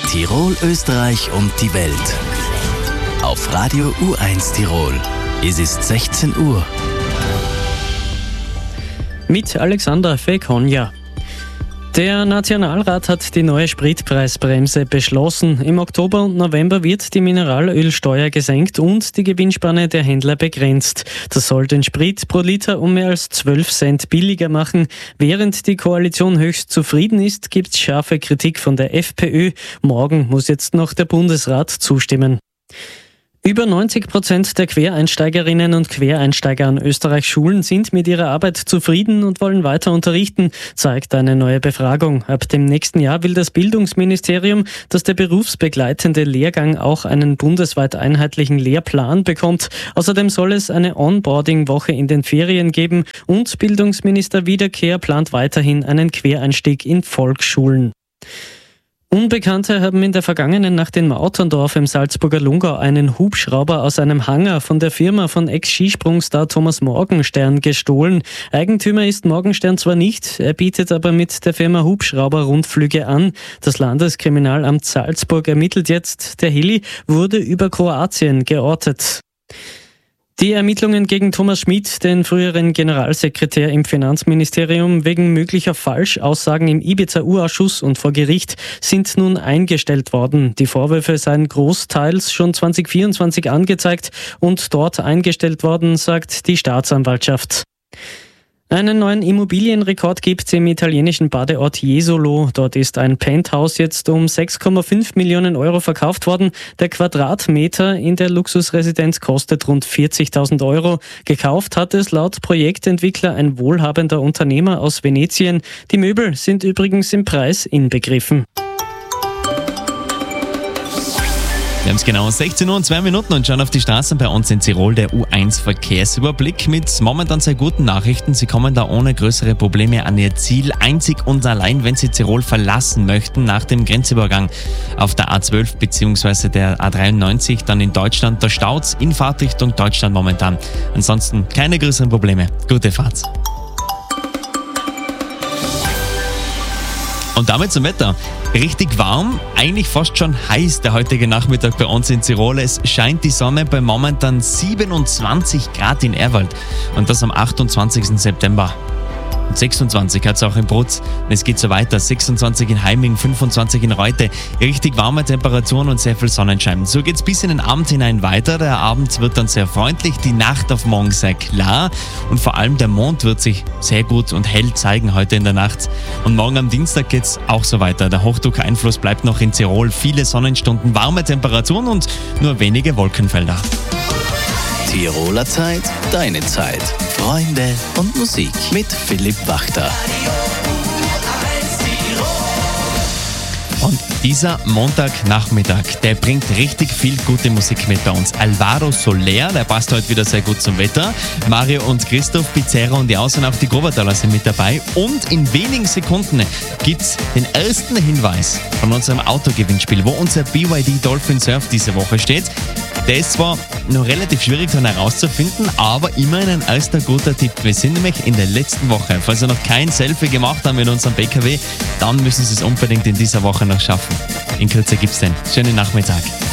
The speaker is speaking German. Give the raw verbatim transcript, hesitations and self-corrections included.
Tirol, Österreich und die Welt. Auf Radio U eins Tirol. Es ist sechzehn Uhr. Mit Alexander Fekonja. Der Nationalrat hat die neue Spritpreisbremse beschlossen. Im Oktober und November wird die Mineralölsteuer gesenkt und die Gewinnspanne der Händler begrenzt. Das soll den Sprit pro Liter um mehr als zwölf Cent billiger machen. Während die Koalition höchst zufrieden ist, gibt es scharfe Kritik von der FPÖ. Morgen muss jetzt noch der Bundesrat zustimmen. Über neunzig Prozent der Quereinsteigerinnen und Quereinsteiger an Österreichs Schulen sind mit ihrer Arbeit zufrieden und wollen weiter unterrichten, zeigt eine neue Befragung. Ab dem nächsten Jahr will das Bildungsministerium, dass der berufsbegleitende Lehrgang auch einen bundesweit einheitlichen Lehrplan bekommt. Außerdem soll es eine Onboarding-Woche in den Ferien geben und Bildungsminister Wiederkehr plant weiterhin einen Quereinstieg in Volksschulen. Unbekannte haben in der vergangenen Nacht in Mauterndorf im Salzburger Lungau einen Hubschrauber aus einem Hangar von der Firma von Ex-Skisprungstar Thomas Morgenstern gestohlen. Eigentümer ist Morgenstern zwar nicht, er bietet aber mit der Firma Hubschrauber-Rundflüge an. Das Landeskriminalamt Salzburg ermittelt jetzt. Der Heli wurde über Kroatien geortet. Die Ermittlungen gegen Thomas Schmidt, den früheren Generalsekretär im Finanzministerium, wegen möglicher Falschaussagen im Ibiza-U-Ausschuss und vor Gericht sind nun eingestellt worden. Die Vorwürfe seien großteils schon zwanzig vierundzwanzig angezeigt und dort eingestellt worden, sagt die Staatsanwaltschaft. Einen neuen Immobilienrekord gibt es im italienischen Badeort Jesolo. Dort ist ein Penthouse jetzt um sechs Komma fünf Millionen Euro verkauft worden. Der Quadratmeter in der Luxusresidenz kostet rund vierzigtausend Euro. Gekauft hat es laut Projektentwickler ein wohlhabender Unternehmer aus Venetien. Die Möbel sind übrigens im Preis inbegriffen. Wir haben es genau sechzehn Uhr und zwei Minuten und schauen auf die Straßen bei uns in Tirol, der U eins Verkehrsüberblick mit momentan sehr guten Nachrichten. Sie kommen da ohne größere Probleme an Ihr Ziel, einzig und allein, wenn Sie Tirol verlassen möchten nach dem Grenzübergang auf der A zwölf bzw. der A dreiundneunzig, dann in Deutschland. Da staut's in Fahrtrichtung Deutschland momentan. Ansonsten keine größeren Probleme. Gute Fahrt. Und damit zum Wetter. Richtig warm, eigentlich fast schon heiß der heutige Nachmittag bei uns in Tirol. Es scheint die Sonne bei momentan siebenundzwanzig Grad in Erwald und das am achtundzwanzigsten September. Und sechsundzwanzig hat es auch in Brutz und es geht so weiter. sechsundzwanzig in Heiming, fünfundzwanzig in Reute. Richtig warme Temperaturen und sehr viel Sonnenschein. So geht es bis in den Abend hinein weiter. Der Abend wird dann sehr freundlich, die Nacht auf morgen sehr klar und vor allem der Mond wird sich sehr gut und hell zeigen heute in der Nacht. Und morgen am Dienstag geht es auch so weiter. Der Hochdruckeinfluss bleibt noch in Tirol. Viele Sonnenstunden, warme Temperaturen und nur wenige Wolkenfelder. Tiroler Zeit, deine Zeit. Freunde und Musik mit Philipp Wachter. Und dieser Montagnachmittag, der bringt richtig viel gute Musik mit bei uns. Alvaro Soler, der passt heute wieder sehr gut zum Wetter. Mario und Christoph Pizarro und die Aus- und auch die Grobertaler sind mit dabei. Und in wenigen Sekunden gibt's den ersten Hinweis von unserem Autogewinnspiel, wo unser B Y D Dolphin Surf diese Woche steht. Der ist zwar noch relativ schwierig dann herauszufinden, aber immerhin ein erster guter Tipp. Wir sind nämlich in der letzten Woche. Falls Sie noch kein Selfie gemacht haben mit unserem P K W, dann müssen Sie es unbedingt in dieser Woche noch schaffen. In Kürze gibt's den. Schönen Nachmittag.